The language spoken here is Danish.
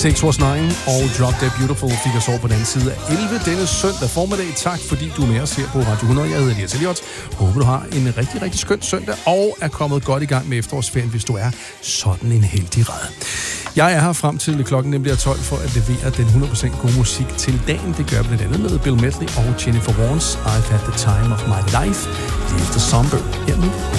6 Was 9 og Drop Dead Beautiful fik os over på den anden side af 11 denne søndag formiddag. Tak fordi du er med os her på Radio 100. Jeg hedder Elias Elliot. Håber du har en rigtig, rigtig skøn søndag og er kommet godt i gang med efterårsferien, hvis du er sådan en heldig rad. Jeg er her frem til klokken nemlig er 12 for at levere den 100% gode musik til dagen. Det gør blandt andet med Bill Medley og Jennifer Warnes I've Had the Time of My Life. Det er efter Somber her nu.